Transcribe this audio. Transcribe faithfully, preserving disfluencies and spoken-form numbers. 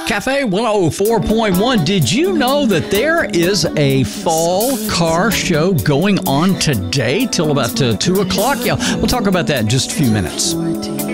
Cafe one oh four point one. Did you know that there is a fall car show going on today till about uh, two o'clock? Yeah, we'll talk about that in just a few minutes.